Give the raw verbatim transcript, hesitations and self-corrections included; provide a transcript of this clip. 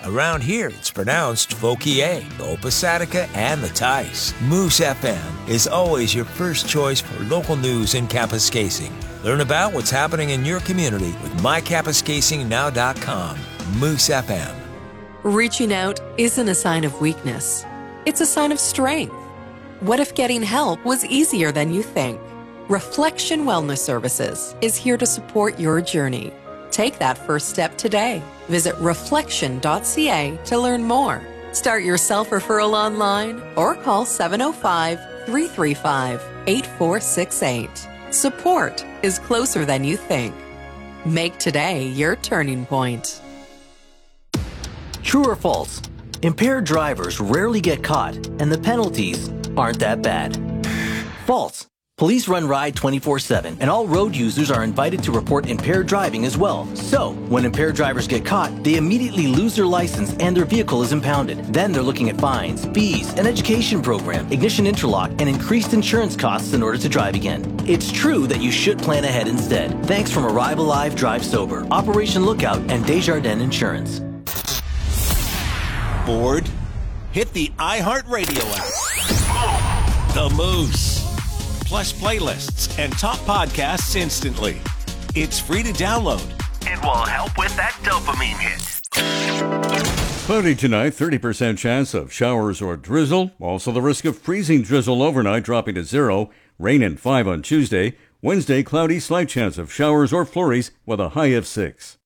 Around here, it's pronounced Fauquier, the Opasadica, and the Tice. Moose F M is always your first choice for local news in Kapuskasing. Learn about what's happening in your community with my kapuskasing now dot com. Moose F M. Reaching out isn't a sign of weakness. It's a sign of strength. What if getting help was easier than you think? Reflection Wellness Services is here to support your journey. Take that first step today. Visit reflection dot c a to learn more. Start your self-referral online or call seven oh five, three three five, eight four six eight. Support is closer than you think. Make today your turning point. True or false? Impaired drivers rarely get caught, and the penalties aren't that bad. False. Police run Ride twenty-four seven, and all road users are invited to report impaired driving as well. So, when impaired drivers get caught, they immediately lose their license and their vehicle is impounded. Then they're looking at fines, fees, an education program, ignition interlock, and increased insurance costs in order to drive again. It's true that you should plan ahead instead. Thanks from Arrive Alive, Drive Sober, Operation Lookout, and Desjardins Insurance. Bored? Hit the iHeartRadio app. The Moose. Plus playlists and top podcasts instantly. It's free to download. It will help with that dopamine hit. Cloudy tonight, thirty percent chance of showers or drizzle. Also the risk of freezing drizzle overnight dropping to zero. Rain and five on Tuesday. Wednesday, cloudy, slight chance of showers or flurries with a high of six.